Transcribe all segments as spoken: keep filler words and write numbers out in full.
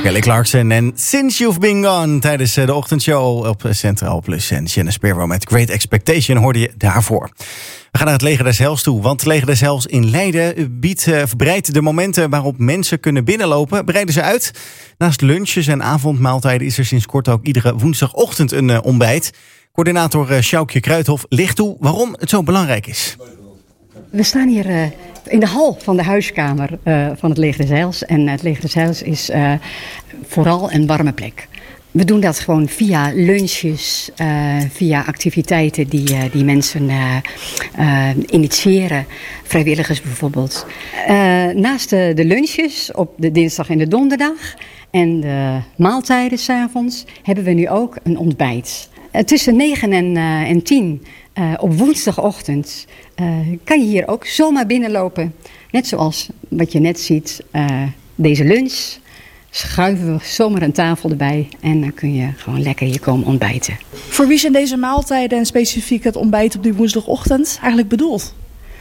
Kelly Clarkson en Since You've Been Gone tijdens de ochtendshow op Centraal Plus. En Shannon Sparrow met Great Expectation hoorde je daarvoor. We gaan naar het Leger des Heils toe, want het Leger des Heils in Leiden biedt, uh, verbreidt de momenten waarop mensen kunnen binnenlopen, breiden ze uit. Naast lunches en avondmaaltijden is er sinds kort ook iedere woensdagochtend een uh, ontbijt. Coördinator uh, Sjoukje Kruithof licht toe waarom het zo belangrijk is. We staan hier uh, in de hal van de huiskamer uh, van het Leger des Heils. En het Leger des Heils is uh, vooral een warme plek. We doen dat gewoon via lunches, uh, via activiteiten die, uh, die mensen uh, uh, initiëren. Vrijwilligers bijvoorbeeld. Uh, naast de, de lunches op de dinsdag en de donderdag en de maaltijden 's avonds hebben we nu ook een ontbijt. Uh, tussen negen en, uh, en tien uh, op woensdagochtend uh, kan je hier ook zomaar binnenlopen. Net zoals wat je net ziet, uh, deze lunch. Schuiven we zomaar een tafel erbij en dan kun je gewoon lekker hier komen ontbijten. Voor wie zijn deze maaltijden en specifiek het ontbijt op die woensdagochtend eigenlijk bedoeld?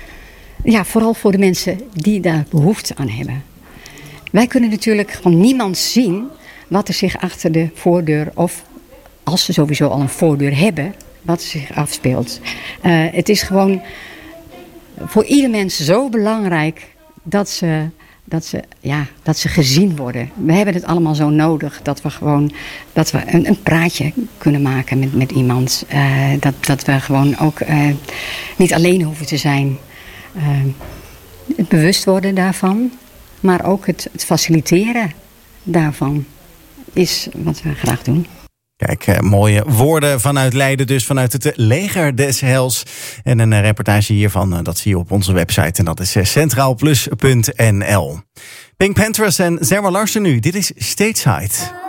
Ja, vooral voor de mensen die daar behoefte aan hebben. Wij kunnen natuurlijk van niemand zien wat er zich achter de voordeur, of als ze sowieso al een voordeur hebben, wat er zich afspeelt. Uh, het is gewoon voor ieder mens zo belangrijk dat ze... Dat ze, ja, dat ze gezien worden. We hebben het allemaal zo nodig dat we gewoon dat we een, een praatje kunnen maken met, met iemand. Uh, dat, dat we gewoon ook uh, niet alleen hoeven te zijn. Uh, het bewust worden daarvan, maar ook het, het faciliteren daarvan is wat we graag doen. Kijk, uh, mooie woorden vanuit Leiden, dus vanuit het Leger des Heils. En een uh, reportage hiervan, uh, dat zie je op onze website. En dat is uh, centraalplus punt n l. Pink Panthers en Zara Larsson nu. Dit is Stateside.